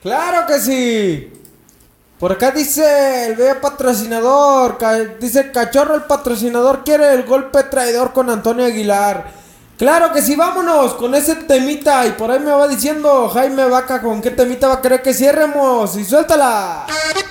Claro que sí. Por acá dice el bello patrocinador, dice Cachorro el patrocinador quiere el golpe traidor con Antonio Aguilar. Claro que sí, vámonos con ese temita. Y por ahí me va diciendo Jaime Vaca con qué temita va a querer que cierremos. Y suéltala.